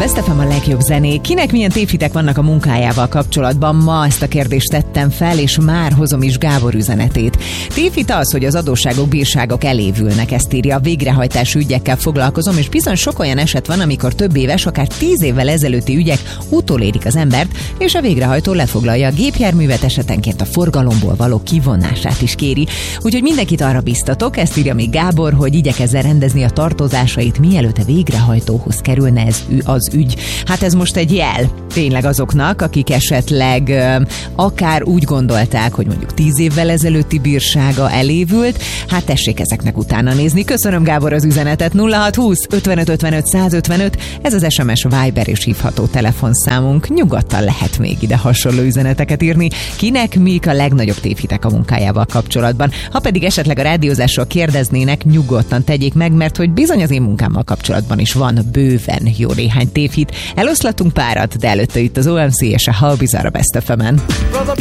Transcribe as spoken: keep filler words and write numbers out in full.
Best ef em a legjobb zenék. Kinek milyen tévhitek vannak a munkájával kapcsolatban? Ma ezt a kérdést tettem fel, és már hozom is Gábor üzenetét. Tévhit az, hogy az adósságok, bírságok elévülnek, ezt írja. A végrehajtási ügyekkel foglalkozom, és bizony sok olyan eset van, amikor több éves, akár tíz évvel ezelőtti ügyek utolérik az embert, és a végrehajtó lefoglalja a gépjárművet, esetenként a forgalomból való kivonását is kéri. Úgyhogy mindenkit arra biztatok, ezt írja még Gábor, hogy igyekezzen rendezni a tartozásait, mielőtt a végrehajtóhoz kerülne ez az ügy. Hát ez most egy jel tényleg azoknak, akik esetleg ö, akár úgy gondolták, hogy mondjuk tíz évvel ezelőtti bírsága elévült, hát tessék ezeknek utána nézni. Köszönöm, Gábor, az üzenetet. nulla hat húsz ötvenöt ötvenöt százötvenöt, ez az es em es, Viber és hívható telefonszámunk. Nyugodtan lehet még ide hasonló üzeneteket írni. Kinek mik a legnagyobb tévhitek a munkájával kapcsolatban? Ha pedig esetleg a rádiózásról kérdeznének, nyugodtan tegyék meg, mert hogy bizony az én munkámmal kapcsolatban is van bőven jó néhány tévhit. Eloszlatunk párat, de előtte itt az o em cé és a How Bizarre a Best ef emen.